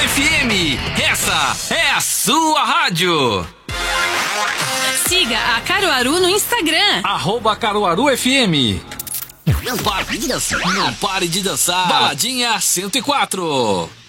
FM, essa é a sua rádio. Siga a Caruaru no Instagram. @CaruaruFM. Não pare de dançar. Baladinha 104.